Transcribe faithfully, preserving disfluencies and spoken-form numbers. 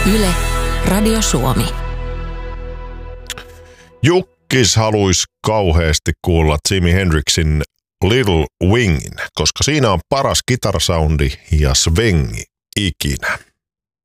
Yle, Radio Suomi. Jukkis haluaisi kauheasti kuulla Jimi Hendrixin Little Wingin, koska siinä on paras kitarasoundi ja svengi ikinä.